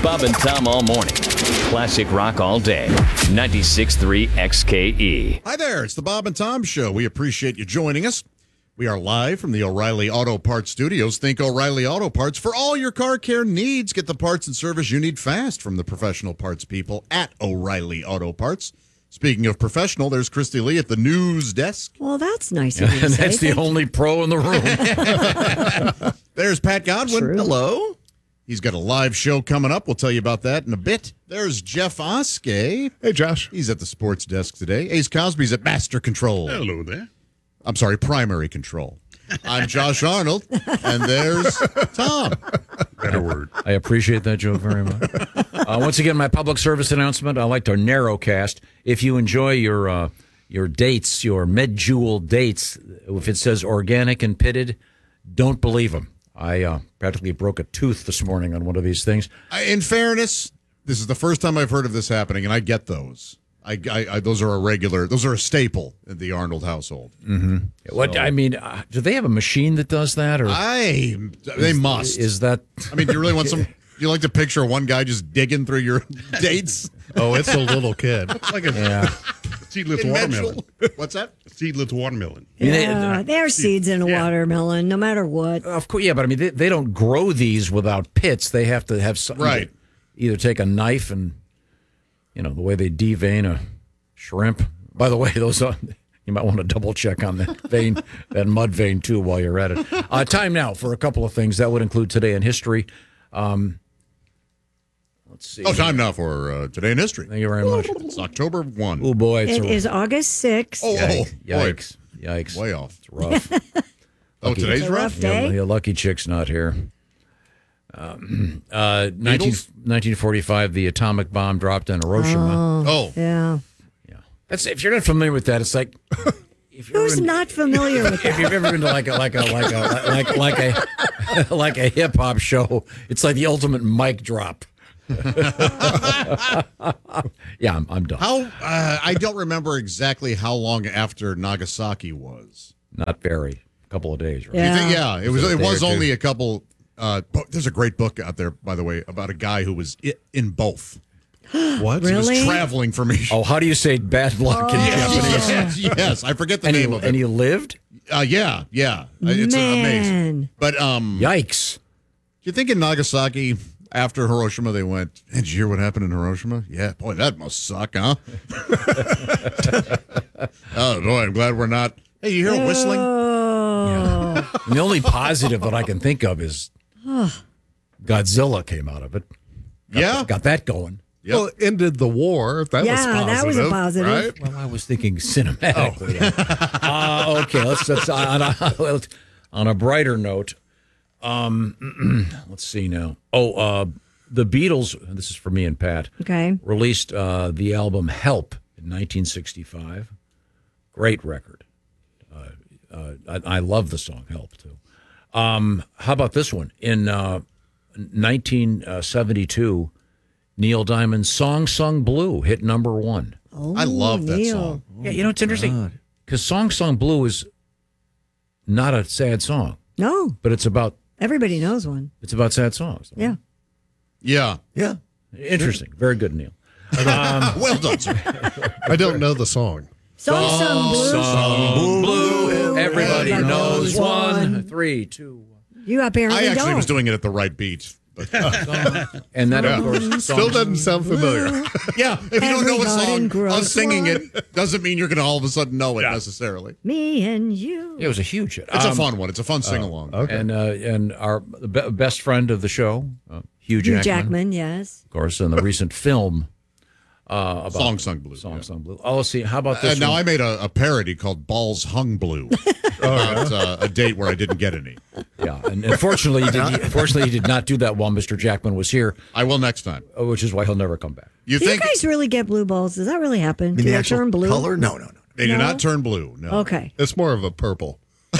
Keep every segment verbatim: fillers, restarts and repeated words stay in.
Bob and Tom all morning. Classic rock all day. ninety-six point three X K E. Hi there. It's the Bob and Tom Show. We appreciate you joining us. We are live from the O'Reilly Auto Parts Studios. Think O'Reilly Auto Parts for all your car care needs. Get the parts and service you need fast from the professional parts people at O'Reilly Auto Parts. Speaking of professional, there's Christy Lee at the news desk. Well, that's nice of you to And say. that's the Thank only pro in the room. There's Pat Godwin. True. Hello. He's got a live show coming up. We'll tell you about that in a bit. There's Jeff Oskey. Hey, Josh. He's at the sports desk today. Ace Cosby's at Master Control. Hello there. I'm sorry, Primary Control. I'm Josh Arnold, and there's Tom. Better word. I appreciate that joke very much. Uh, once again, my public service announcement. I like to narrowcast. If you enjoy your uh, your dates, your medjool dates, if it says organic and pitted, don't believe them. I uh, practically broke a tooth this morning on one of these things. In fairness, this is the first time I've heard of this happening, and I get those. I, I, I those are a regular, those are a staple in the Arnold household. Mm-hmm. What I mean, uh, do they have a machine that does that, or I they is, must? Is that? I mean, do you really want some? Do you like to picture one guy just digging through your dates? Oh, it's a little kid. It's like a Yeah. seedless In watermelon. What's that? Seedless watermelon. Yeah, there's seeds in a Yeah. watermelon, no matter what. Of course, yeah, but I mean, they, they don't grow these without pits. They have to have some, Right. Either, either take a knife and, you know, the way they devein a shrimp. By the way, those are, you might want to double check on that vein, that mud vein too, while you're at it. Uh, time now for a couple of things that would include today in history. Um, let's see. Oh, time now for uh, Today in History. Thank you very much. It's October first. Oh boy, it's It a, is August sixth. Oh, yikes, boy. yikes, yikes. Way off. It's rough. Oh, today's It's a rough? rough Yeah, day. yeah, lucky chick's not here. Um, uh, nineteen, nineteen forty-five, the atomic bomb dropped on Hiroshima. Oh, Yeah. Yeah, that's if you're not familiar with that, it's like if you're Who's in, not familiar with if that? you've ever been to like a like a like a like like a like a hip hop show, it's like the ultimate mic drop. Yeah, I'm, I'm done. how? Uh, I don't remember exactly how long after Nagasaki was. Not very. A couple of days, right? Yeah. You think, yeah, it was. it a It day was or two? only a couple. Uh, bo- there's a great book out there, by the way, about a guy who was i- in both. What? He was Really? traveling for me. Oh, how do you say bad luck in Japanese? yes, yes, I forget the And name he, of and it. he lived? Uh, yeah, yeah, it's amazing. Man. But um, Yikes! do you think in Nagasaki after Hiroshima they went? Hey, did you hear what happened in Hiroshima? Yeah, boy, that must suck, huh? Oh boy, I'm glad we're not. Hey, you hear whistling? Oh. And the only positive that I can think of is Godzilla came out of it. Got Yeah. got that going. Yep. Well, it ended the war. If that was Yeah, positive. that was a positive. Right? Well, I was thinking cinematically. uh, okay, let's, let's on, a, on a brighter note. Um, let's see now. Oh, uh, the Beatles. This is for me and Pat. Okay. Released uh, the album "Help" in nineteen sixty-five. Great record. Uh, uh, I, I love the song "Help" too. Um, how about this one? In uh, nineteen seventy-two, Neil Diamond's "Song Sung Blue" hit number one. Oh, I love that Neil. song. Yeah, you know, it's interesting because "Song Sung Blue" is not a sad song, No, but it's about everybody knows one. it's about sad songs. Yeah. Yeah. Yeah. Interesting. Very good, Neil. Well done, sir. I don't know the song. Song Sung Blue. Sung Blue. Everybody Everybody knows knows one. one. Three, two, one. You apparently I actually don't. was doing it at the right beat. But, And that, of course, Still doesn't sound familiar. yeah, if you don't know a Everybody song, grows us singing one. it doesn't mean you're going to all of a sudden know it necessarily. Me and you. it was a huge hit. It's Um, a fun one. It's a fun sing along. Okay. And uh, and our be- best friend of the show, uh, Hugh Jackman, Hugh Jackman, yes. of course, in the recent film uh, about Song Sung Blue. Song yeah. Sung Blue. Oh, let's see. How about this And now one? I made a, a parody called Balls Hung Blue about uh, a date where I didn't get any. Yeah, and unfortunately, you did, unfortunately, you did not do that while Mister Jackman was here, I will next time. uh, which is why he'll never come back. You Do think you guys really get blue balls? Does that really happen? In Do the they actual turn blue? color? No, no, no. they do No? not turn blue? No. Okay. It's more of a purple.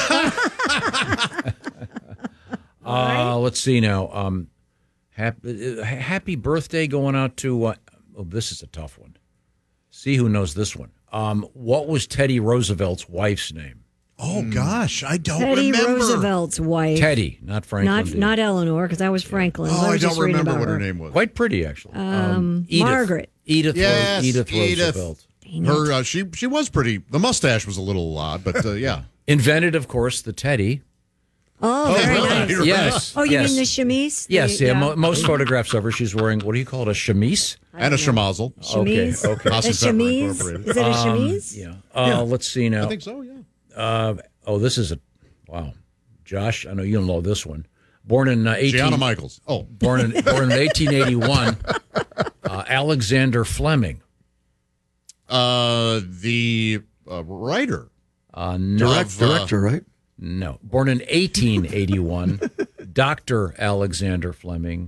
Uh, let's see now. Um, happy, uh, happy birthday going out to. Uh, oh, this is a tough one. See who knows this one. Um, what was Teddy Roosevelt's wife's name? Oh gosh, I don't Teddy remember. Roosevelt's wife. Teddy, not Franklin. Not D. not Eleanor, because that was Franklin. Oh, I was just don't reading remember about what her name was. Quite pretty, actually. Um, Edith. Margaret. Edith. Ro- Yes, Edith Edith. Roosevelt. Her, uh, she she was pretty. The mustache was a little odd, but uh, yeah. Invented, of course, the Teddy. Oh, very really? nice. You're Yes. Oh, you yes. mean the chemise? Yes, The- yeah. Mo- most photographs of her, she's wearing, what do you call it, a chemise? And a schmozzle. chemise. Okay, okay. A Haas and Pepper chemise? Incorporated. Is it a chemise? Yeah. Uh, Let's see now. I think so. Yeah. Uh, oh, this is a, wow. Josh, I know you'll know this one. Born in uh, eighteen Gianna Michaels. Oh, born in born in eighteen eighty-one, uh, Alexander Fleming. uh, the uh, writer. Uh, no, Direct- Direct, director, right? no, born in eighteen eighty-one, Doctor Alexander Fleming.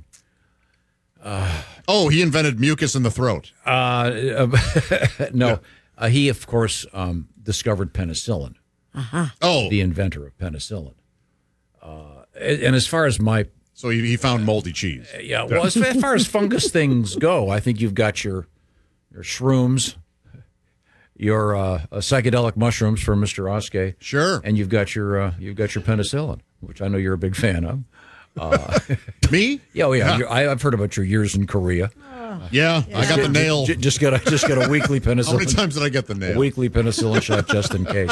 Oh, he invented mucus in the throat. Uh, no, uh, he of course um, discovered penicillin. Oh, The inventor of penicillin. Uh, and as far as my so he, he found moldy cheese. yeah, well, as, as far as fungus things go, I think you've got your your shrooms, your uh, uh, psychedelic mushrooms for Mister Oskey. Sure. And you've got your uh, you've got your penicillin, which I know you're a big fan of. Me? Yeah, oh yeah, you're- I, I've heard about your years in Korea. Yeah, I got the nail. J- just get a just get a weekly How many penicillin, times did I get the a nail? weekly penicillin shot just in case.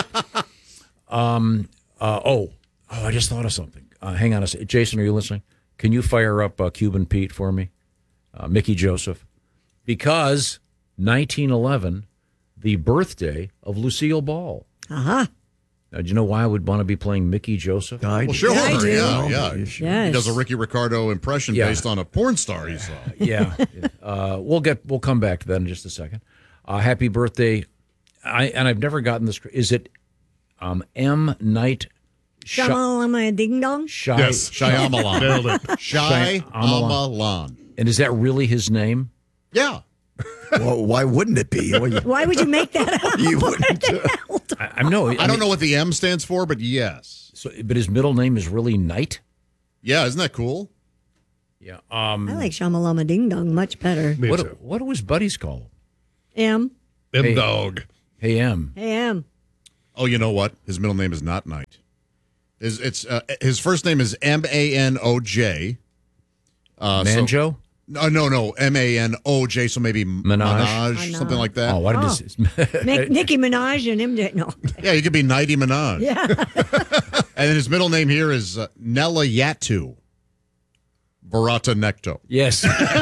Um. Uh, oh. Oh, I just thought of something. Uh, hang on a second, Jason. Are you listening? Can you fire up uh, Cuban Pete for me, uh, Mickey Joseph, because nineteen eleven, the birthday of Lucille Ball. Uh-huh. Now, do you know why I would want to be playing Mickey Joseph? I Well, sure. Yeah, I do. Yeah, yeah. Yes. He does a Ricky Ricardo impression Yeah. based on a porn star he saw. Yeah. uh, we'll get we'll come back to that in just a second. Uh, happy birthday! I and I've never gotten this. Is it um, M Night Shy? Shamalama ding dong. Shy Yes. Shyamalan. Nailed it. Shyamalan. And is that really his name? Yeah. Well, why wouldn't it be? Well, you, Why would you make that up? you wouldn't. I, I'm no. I don't know what the M stands for, but yes. So, but his middle name is really Knight. Yeah, isn't that cool? Yeah. Um. I like Shamalama ding dong much better. Me what too. what do his buddies call M. him? M Hey. dog. Hey M. Hey, M. Oh, you know what? His middle name is not Knight. His it's uh, his first name is M A N O J. Uh, so- Manjo. no, no, no. M A N O J. So maybe Minaj? Minaj, something like that. Oh, what Oh. is his? Nick, Nicki Minaj and him. did- No. Yeah, you could be Nighty Minaj. Yeah. And then his middle name here is uh, Nella Yatu. Barata Necto. Yes.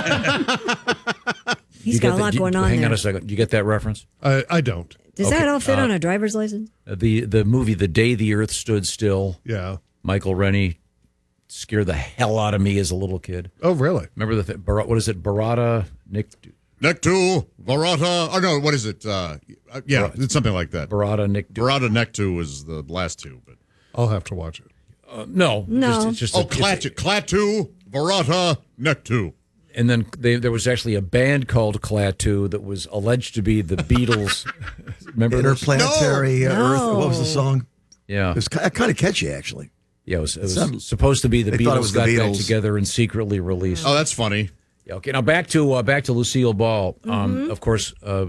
He's You get got a that- lot you- going on Hang there. on a second. You get that reference? I, I don't. Does that all fit on a driver's license? Uh, The the movie The Day the Earth Stood Still. Yeah. Michael Rennie scared the hell out of me as a little kid. Oh, really? Remember the th- Bar- what is it? Barada Nick Nectu, Barata. Oh, no, what is it? Uh, uh, yeah, it's something like that. Barada Nick. Barata Nectu was the last two. But I'll have to watch it. Uh, no, No. Just, it's just Oh, a- it's a- Klatu, Klatu, Barata Nectu. and then they, there was actually a band called Klaatu that was alleged to be the Beatles. Remember this? Interplanetary uh, No. Earth. What was the song? Yeah, It was kind of catchy, actually. yeah. It was, it was Sounded- supposed to be the they thought it Beatles was the got back Beatles. together and secretly released. Oh, that's funny. Yeah, okay, now back to uh, back to Lucille Ball. Um, Mm-hmm. Of course, uh,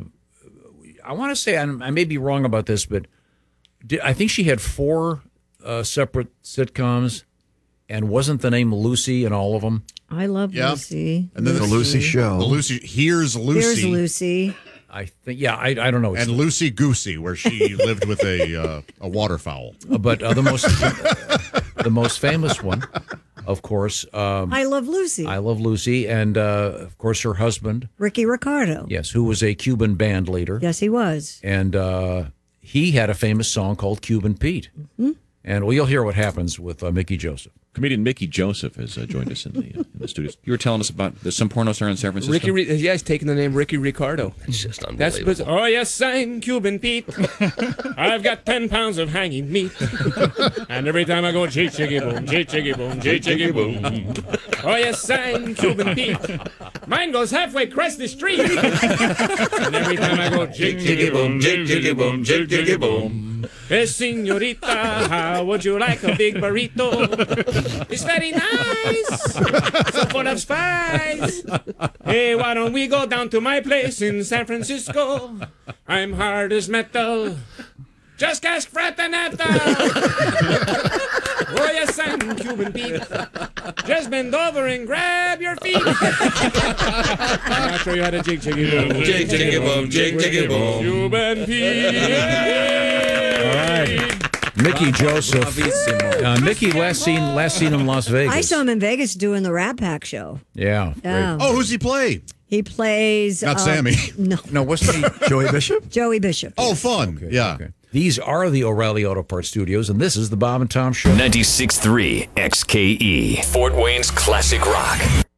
I want to say I'm, I may be wrong about this, but did, I think she had four uh, separate sitcoms, and wasn't the name Lucy in all of them? I love Yeah. Lucy. And then The Lucy Show. The Lucy, here's Lucy. Here's Lucy. I think, yeah, I, I don't know, And Lucy Goosey, where she lived with a uh, a waterfowl. but uh, the most the most famous one, of course, um, I love Lucy. I Love Lucy, and uh, of course her husband, Ricky Ricardo. yes, who was a Cuban band leader. Yes, he was. And uh, he had a famous song called Cuban Pete. Mm-hmm. And well, you'll hear what happens with uh, Mickey Joseph. Comedian Mickey Joseph has uh, joined us in the, uh, in the studios. You were telling us about there's some porno star in San Francisco. Ricky, Ri- yeah, he's taking the name Ricky Ricardo. It's just That's unbelievable. oh yes, I'm Cuban Pete. I've got ten pounds of hanging meat, and every time I go chee chiggy boom, chee chiggy boom, chee chiggy boom. Oh yes, I'm Cuban Pete. Mine goes halfway across the street, and every time I go jig jiggy boom, jig jiggy boom, jig jiggy boom. Hey, señorita, how would you like a big burrito? It's very nice, so full of spice. Hey, why don't we go down to my place in San Francisco? I'm hard as metal, Just ask Fratanata. Oh, yes, I'm Cuban Pete. Just bend over and grab your feet. I'm not sure you had a jig, jiggy, boom. Jig, jiggy, boom, jig, jiggy, boom. Cuban Pete. All right. Mickey Joseph. Uh, Mickey, last seen last seen in Las Vegas. I saw him in Vegas doing the Rat Pack show. Yeah. Yeah. Oh, who's he play? He plays. Not uh, Sammy. No, No, wasn't he? Joey Bishop? Joey Bishop. Oh, fun. yeah. Okay. These are the O'Reilly Auto Parts Studios, and this is the Bob and Tom Show. ninety-six point three X K E, Fort Wayne's classic rock.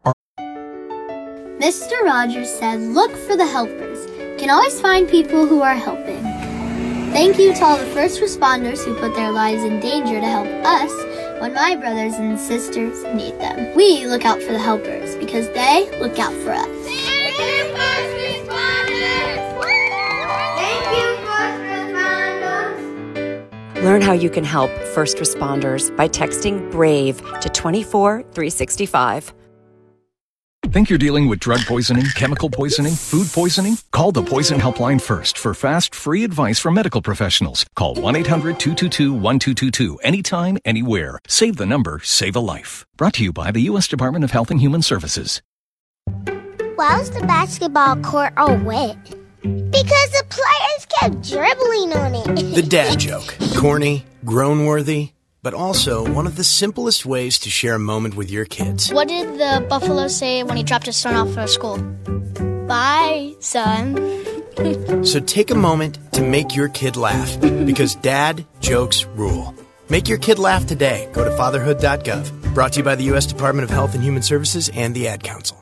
Mister Rogers said, look for the helpers. You can always find people who are helping. Thank you to all the first responders who put their lives in danger to help us when my brothers and sisters need them. We look out for the helpers because they look out for us. Thank you, first responders! Thank you, first responders! Learn how you can help first responders by texting BRAVE to two four three six five. Think you're dealing with drug poisoning, chemical poisoning, food poisoning? Call the Poison Helpline first for fast, free advice from medical professionals. Call one eight hundred two two two one two two two anytime, anywhere. Save the number, save a life. Brought to you by the U S Department of Health and Human Services. Why was the basketball court all wet? Because the players kept dribbling on it. The dad joke. Corny, groan-worthy, but also one of the simplest ways to share a moment with your kids. What did the buffalo say when he dropped his son off for school? Bye, son. So take a moment to make your kid laugh, because dad jokes rule. Make your kid laugh today. Go to fatherhood dot gov. Brought to you by the U S Department of Health and Human Services and the Ad Council.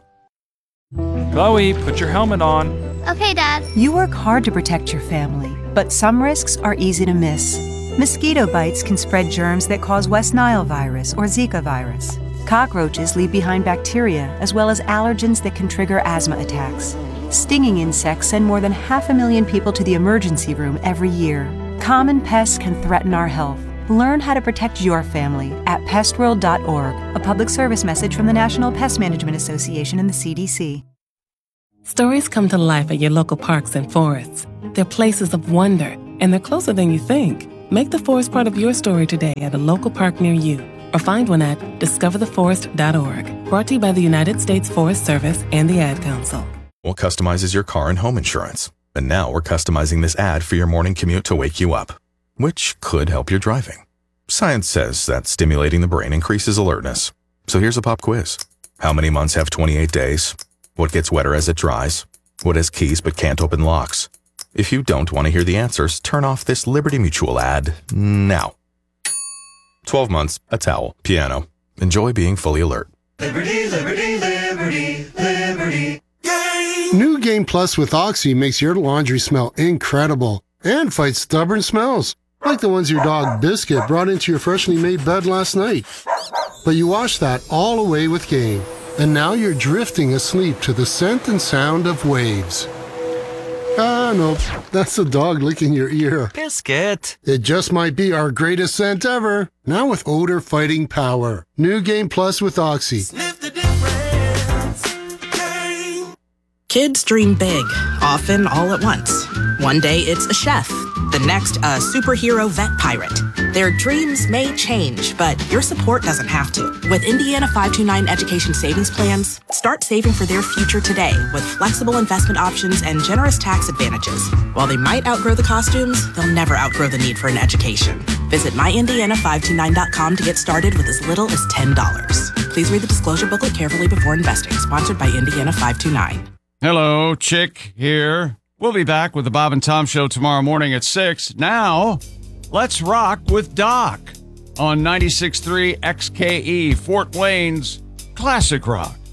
Chloe, put your helmet on. Okay, Dad. You work hard to protect your family, but some risks are easy to miss. Mosquito bites can spread germs that cause West Nile virus or Zika virus. Cockroaches leave behind bacteria as well as allergens that can trigger asthma attacks. Stinging insects send more than half a million people to the emergency room every year. Common pests can threaten our health. Learn how to protect your family at pest world dot org, a public service message from the National Pest Management Association and the C D C. Stories come to life at your local parks and forests. They're places of wonder, and they're closer than you think. Make the forest part of your story today at a local park near you, or find one at discover the forest dot org. Brought to you by the United States Forest Service and the Ad Council. Well, customizes your car and home insurance. And now we're customizing this ad for your morning commute to wake you up, which could help your driving. Science says that stimulating the brain increases alertness. So here's a pop quiz. How many months have twenty-eight days? What gets wetter as it dries? What has keys but can't open locks? If you don't want to hear the answers, turn off this Liberty Mutual ad now. twelve months, a towel, piano. Enjoy being fully alert. Liberty, liberty, liberty, liberty. New Game Plus with Oxy makes your laundry smell incredible and fights stubborn smells, like the ones your dog Biscuit brought into your freshly made bed last night. But you wash that all away with Game, and now you're drifting asleep to the scent and sound of waves. Ah, no, that's the dog licking your ear. Biscuit. It just might be our greatest scent ever, now with odor fighting power. New Game Plus with Oxy. Sniff the difference. Game. Kids dream big, often all at once. One day it's a chef, the next a superhero vet pirate. Their dreams may change, but your support doesn't have to. With Indiana five two nine Education Savings Plans, start saving for their future today with flexible investment options and generous tax advantages. While they might outgrow the costumes, they'll never outgrow the need for an education. Visit my indiana five two nine dot com to get started with as little as ten dollars. Please read the disclosure booklet carefully before investing. Sponsored by Indiana five two nine. Hello, Chick here. We'll be back with the Bob and Tom Show tomorrow morning at six. Now, let's rock with Doc on ninety-six point three X K E, Fort Wayne's Classic Rock.